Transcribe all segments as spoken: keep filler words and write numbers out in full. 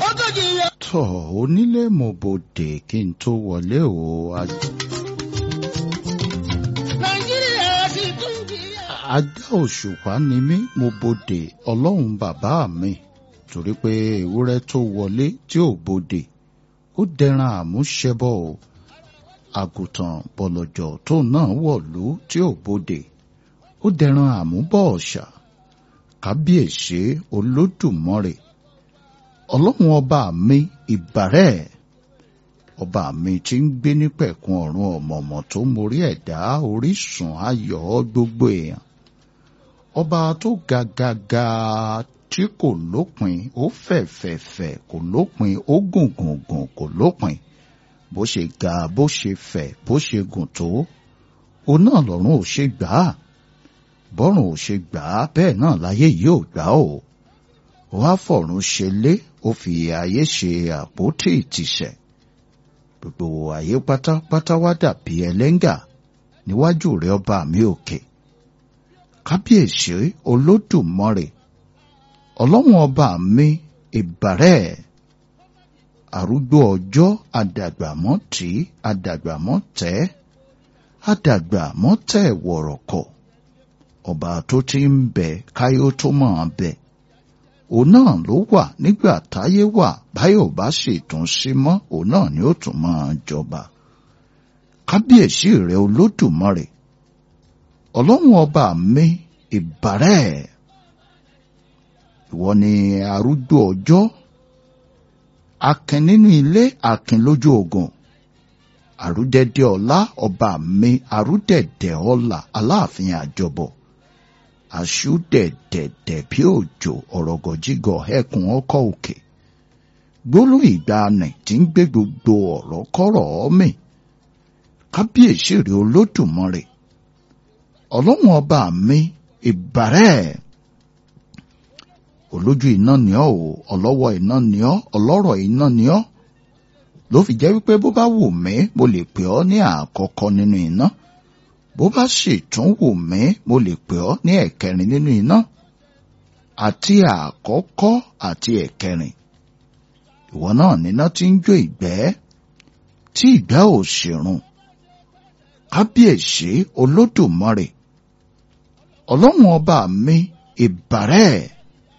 tọ́ onílé mo bòde kí n tó wọlé o. Ajá òṣùpá ni mí mo bòde ọlọ́run bàbá mi torí pé ewúrẹ́ tó wọlé tí ò bòde ó dẹran àmúṣẹbọ o. Àgùntàn bọ̀lọ̀jọ̀ tó náà wọ̀lú tí ò bòde ó dẹran àmúbọ̀ ọ̀ṣà. Kábíyèsí Olódùmarè ọlọ́run ọba mi ìbàrẹ̀ ọba mi tí ń gbé nípẹ̀kun ọ̀run ọ̀mọ̀mọ̀ tó mórí ẹ̀dá orísun ayọ̀ gbogbo èèyàn ọba tó ga ga ga tí kò lópin ó fẹ̀fẹ̀fẹ̀ kò lópin ó gùn gùn gùn kò lópin bó ṣe ga bó ṣe fẹ̀ bó ṣe gùn tó òun náà lọ́run ò ṣe gbà á bọ́run ò ṣe gbà á bẹ́ẹ̀ náà láyé yìí ò gbà ó wá fọ̀run ṣe lé ó fi ayé ṣe àpótí ìtìsẹ̀ gbogbo ayé pátápátá wá dàbí ẹlẹ́ngà níwájú rẹ̀ ọba mi òkè. Kábíyèsí Olódùmarè ọlọ́run ọba mi ìbàrẹ̀ arúgbó ọjọ́ àdàgbàmọ́tì àdàgbàmọ́tẹ́ àdàgbàmọ́tẹ́ wọ̀rọ̀kọ̀ ọba tó ti ń bẹ káyó tó máa bẹ òun náà ló wà nígbà táyé wà báyọ̀ bá sì tún sí mọ́ òun náà ni ó tún máa jọba. Kábíyèsí rẹ̀ Olódùmarè ọlọ́run ọba mi ìbàrẹ̀ ìwọ ni arúgbó ọjọ́ akin nínú ilé akin lójú ogun àrúdẹ̀dẹ̀ ọlá ọba mi àrúdẹ̀dẹ̀ ọlá aláàfin àjọbọ̀ àṣùdẹ̀dẹ̀dẹ̀ bí òjò ọ̀rọ̀gọ̀jígọ̀ ẹkùn ọkọ̀ òkè gbólóhùn ìgbàanì tí ń gbé gbogbo ọ̀rọ̀ kọ́rọ̀ mì. Kábíyèsí rẹ̀ Olódùmarè ọlọ́run ọba mi ìbàrẹ̀ olójú iná ni ọ́ o ọlọ́wọ́ iná ni ọ́ ọlọ́rọ̀ iná ni ọ́ ló fi jẹ́ wípé bó bá wù mí mo lè pè ọ́ ní àkọ́kọ́ nínú iná bó bá sì tún wù mí mo lè pè ọ́ ní ẹ̀kẹrin nínú iná àti àkọ́kọ́ àti ẹ̀kẹrin ìwọ náà níná tí ń jó ìgbẹ́ tí ìgbẹ́ ò ṣèrun. Kábíyèsí Olódùmarè ọlọ́run ọba mi ìbàrẹ̀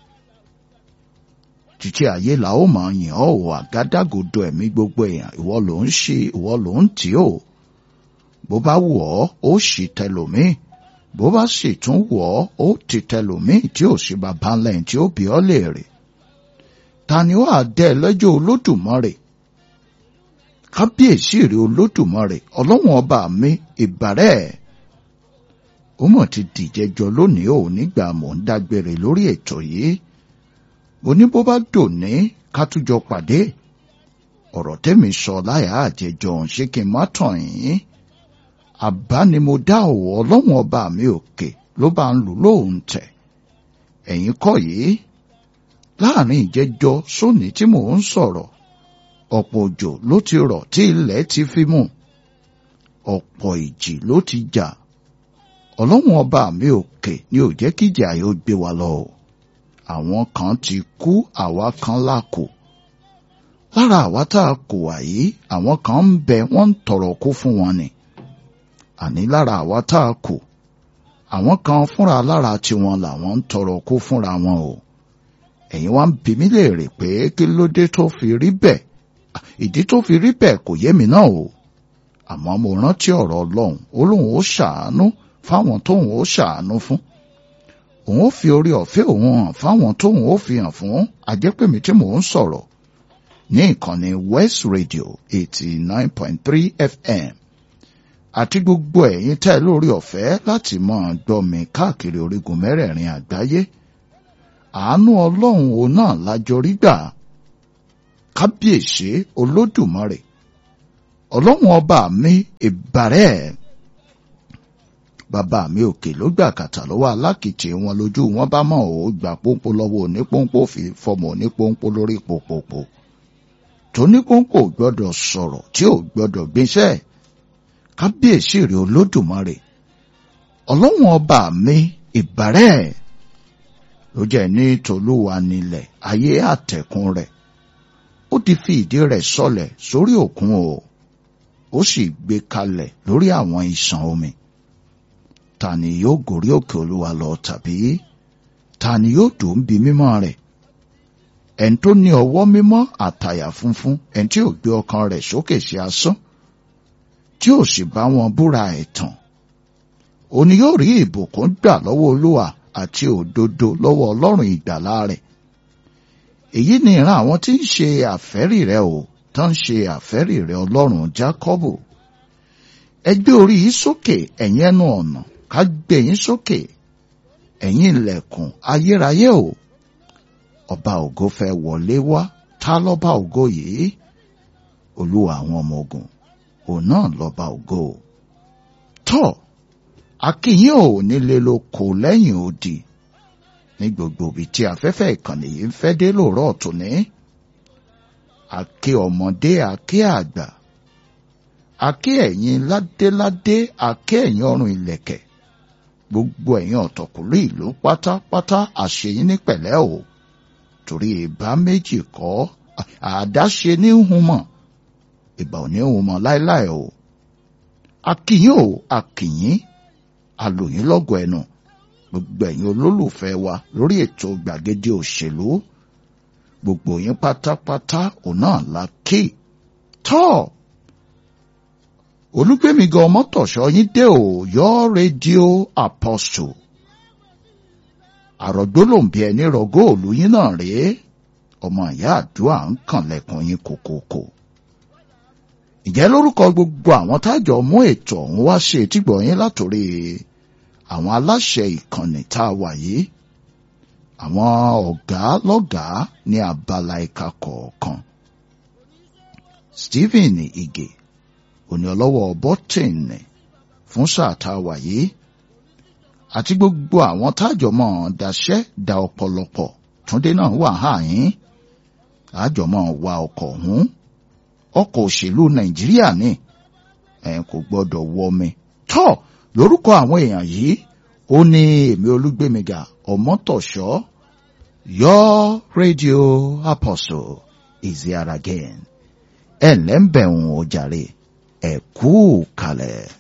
títí ayé la ó máa yìn ọ́ ò àgádágodo ẹ̀mí gbogbo èèyàn ìwọ ló ń ṣe ìwọ ló ń tì ó bó bá wù ọ́ ó sì tẹlòmíì bó bá sì tún wù ọ́ ó ti tẹlòmíì tí ò sí bàbá lẹ́yìn tí ó bí ọ́ léèrè. Ta ni ó àdẹ lẹ́jọ́ Olódùmarè? Kábíyèsí rẹ̀ Olódùmarè ọlọ́run ọba mi ìbàrẹ̀ ó mọ̀ ti dìjẹjọ lónìí ò nígbà mò ń dágbére lórí ètò yìí mo ní bó bá dòní ká tún jọ pàdé ọ̀rọ̀ tẹ́mi sọ láyà àjẹjọ ṣé kí n má tàn yín àbá ni mo dá ọ̀wọ́ ọlọ́run ọba mi òkè ló bá ń lù lóhùn tẹ̀ ẹ̀yin kọ́ yìí láàrin ìjẹjọ sóní tí mò ń sọ̀rọ̀ ọ̀pọ̀ òjò ló ti rọ̀ tí ilẹ̀ ti fi mú ọ̀pọ̀ ìjì ló ti jà ọlọ́run ọba mi òkè ni ò jẹ́ kíjà yóò gbé wa lọ o. Àwọn kan ti kú àwa kan lákò lára àwa tá a kò wà yìí àwọn kan ń bẹ wọ́n ń tọrọ kú fún wọn ni àní lára àwa tá a kò àwọn kan fúnra lára tiwọn làwọn ń tọrọ kú fúnra wọn o. Ẹ̀yin wá ń bi mí léèrè pé kí ló dé tó fi rí bẹ́ẹ̀ ìdí tó fi rí bẹ́ẹ̀ kò yé mi náà o àmọ́ mo rántí ọ̀rọ̀ Ọlọ́run ó lóun ó ṣàánú fáwọn tóun ó ṣàánú fún òun ó fi orí ọ̀fẹ́ òun hàn fáwọn tóun ó fi hàn fún àjẹpẹ̀mí tí mò ń sọ̀rọ̀ ní ìkànnì West Radio eighty nine point three F M àti gbogbo ẹ̀yin tẹ́ lórí ọ̀fẹ́ láti máa gbọ́ mi káàkiri orígun mẹ́rẹ̀ẹ̀rin àgbáyé àánú Ọlọ́run òun náà lájọ rí gbà. Kábíyèsí Olódùmarè ọlọ́run ọba mi ìbàrẹ̀ bàbá mi òkè ló gbà kàtà lọ́wọ́ alákìtì wọn lójú wọn bá mọ̀ ó gbà pọ́npọ́ lọ́wọ́ onípọ́npọ́ fi fọmọ onípọ́npọ́ lórí pòpòpò tó nípọ́npọ́ gbọ́dọ̀ sọ̀rọ̀ tí ò gbọ́dọ̀ gbéṣẹ́. Kábíyèsí rẹ̀ Olódùmarè ọlọ́run ọba mi ìbàrẹ̀ ló jẹ́ ní tolúwa nílẹ̀ ayé àtẹ̀kùn rẹ̀ ó ti fi ìdí rẹ̀ sọlẹ̀ sórí òkun o ó sì gbé kalẹ̀ lórí àwọn ìṣàn omi. Ta ni yóò gòrí òkè Olúwa lọ tàbí ta ni yóò dùn bí mímọ́ rẹ̀? Ẹni tó ní ọwọ́ mímọ́ àtàyà funfun, ẹni tí ò gbé ọkàn rẹ̀ sókè sí asán, tí ò sì bá wọn búra ẹ̀tàn. Òní yóò rí ìbùkún gbà lọ́wọ́ Olúwa àti òdodo lọ́wọ́ Ọlọ́run ìgbàlà rẹ̀. Èyí ni ìran àwọn tí ń ṣe àfẹ́rí rẹ̀ o, tó ń ṣe àfẹ́rí rẹ̀ Ọlọ́run Jákọ́bù. Ẹ gbé orí yín sókè ẹ̀yin ẹnu ọ̀nà, ká gbé yín sókè ẹ̀yin ilẹ̀kùn ayérayé o. Ọba ògo fẹ́ wọlé wá. Ta lọ́ba ògo yìí? Olúwa àwọn ọmọ ogun, òun náà lọ́ba ògo. Tọ́ a kí yín ò nílé lóko lẹ́yìn odi ní gbogbo ibi tí afẹ́fẹ́ ìkànnì yìí ń fẹ́ dé lóòrọ̀ tòní. A kí ọmọdé, a kí àgbà, a kí ẹ̀yin ládéládé, a kí ẹ̀yin ọrùn ìlẹ̀kẹ̀, gbogbo ẹ̀yin ọ̀tọ̀kùlú ìlú pátápátá àṣeyín ní pẹ̀lẹ́ o. Torí ìbá méjì kọ́ àdáṣe ní humọ̀, ìbá ò ní humọ̀ láéláé o. A kí yín o, a kí yín, a lò yín lọ́gọ̀ ẹnu, gbogbo ẹ̀yin olólùfẹ́ wa lórí ètò gbàgede òṣèlú, gbogbo yín pátápátá òun náà la kí. Tọ́ Olúgbémigan Ọmọ́tọ̀ṣọ́ yín dé o, your radio apostle. Àrògbó ló ń bí ẹni rọgó òlu yín náà rèé, ọmọ ìyá àdúrà ń kànlẹ̀kùn yín kòkòkò. Ìjẹ́ lórúkọ gbogbo àwọn tájọ mú ètò ọ̀hún wá ṣe etígbọ̀ yín látòrí àwọn aláṣẹ ìkànnì tá a wà yìí, àwọn ọ̀gá lọ́gàá ní abala ẹ̀ka kọ̀ọ̀kan. Stephen Ige òní ọlọ́wọ́ bọ́tìnì fún sáà tá a wà yìí, àti gbogbo àwọn tájọmọ́ daṣẹ́ da ọ̀pọ̀lọpọ̀. Túndé náà wà háyín, àjọmọ́ wa ọkọ̀ ọ̀hún. Ọkọ̀ òṣèlú Nàìjíríà ni ẹ̀ kò gbọ́dọ̀ wọmi. Tọ́ lórúkọ àwọn èèyàn yìí ó ní èmi Olúgbémigan Ọmọ́tọ̀ṣọ́, your radio apostle is here again. Ẹ̀ ǹlẹ́ ń bẹ̀rùn ó jàre, ẹ kú kalẹ̀.